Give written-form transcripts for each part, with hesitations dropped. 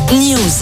News.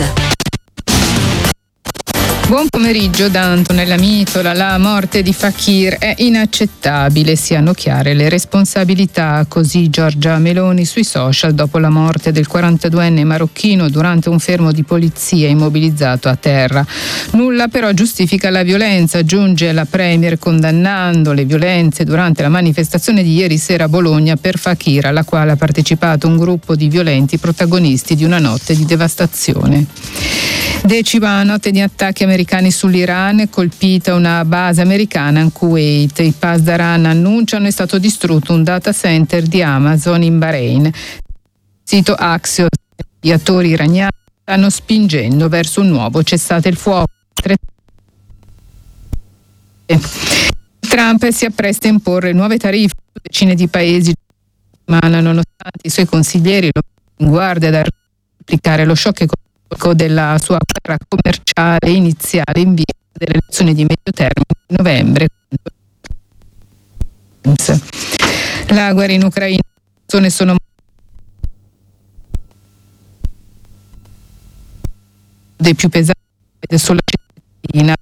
Buon pomeriggio da Antonella Mitola. La morte di Fakir è inaccettabile, siano chiare le responsabilità, così Giorgia Meloni sui social dopo la morte del 42enne marocchino durante un fermo di polizia immobilizzato a terra. Nulla però giustifica la violenza, aggiunge la Premier condannando le violenze durante la manifestazione di ieri sera a Bologna per Fakir, alla quale ha partecipato un gruppo di violenti protagonisti di una notte di devastazione. 10ª notte di attacchi americani sull'Iran, colpita una base americana in Kuwait. I Pasdaran annunciano è stato distrutto un data center di Amazon in Bahrain. Sito Axios, gli attori iraniani stanno spingendo verso un nuovo cessate il fuoco. Trump si appresta a imporre nuove tariffe su decine di paesi, ma nonostante i suoi consiglieri lo in guardia da applicare lo shock economico della sua guerra commerciale iniziale in vista delle elezioni di medio termine di novembre. La guerra in Ucraina sono dei più pesanti sulla cittadina.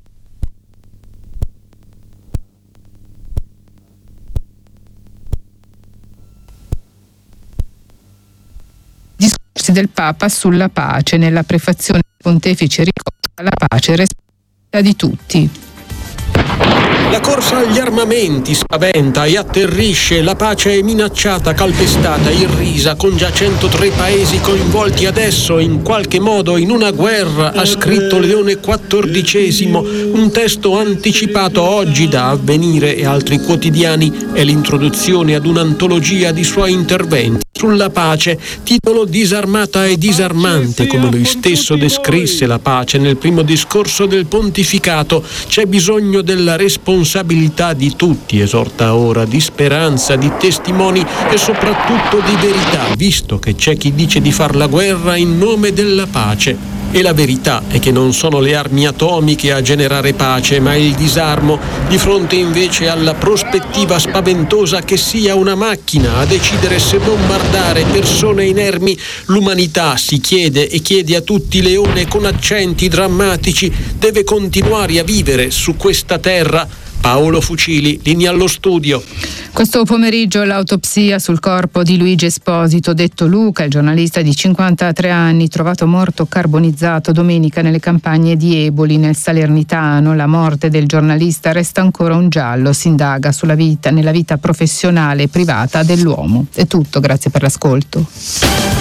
Del Papa sulla pace. Nella prefazione il pontefice ricorda la pace responsabilità di tutti. La corsa agli armamenti spaventa e atterrisce, la pace è minacciata, calpestata, irrisa, con già 103 paesi coinvolti adesso in qualche modo in una guerra, ha scritto Leone XIV, un testo anticipato oggi da Avvenire e altri quotidiani, è l'introduzione ad un'antologia di suoi interventi sulla pace, titolo Disarmata e disarmante, come lui stesso descrisse la pace nel primo discorso del pontificato. C'è bisogno della responsabilità di tutti, esorta ora, di speranza, di testimoni e soprattutto di verità, visto che c'è chi dice di far la guerra in nome della pace. E la verità è che non sono le armi atomiche a generare pace, ma il disarmo, di fronte invece alla prospettiva spaventosa che sia una macchina a decidere se bombardare persone inermi. L'umanità, si chiede e chiede a tutti Leone con accenti drammatici, deve continuare a vivere su questa terra. Paolo Fucili, linea allo studio. Questo pomeriggio l'autopsia sul corpo di Luigi Esposito, detto Luca, il giornalista di 53 anni, trovato morto carbonizzato domenica nelle campagne di Eboli, nel Salernitano. La morte del giornalista resta ancora un giallo, si indaga nella vita professionale e privata dell'uomo. È tutto, grazie per l'ascolto.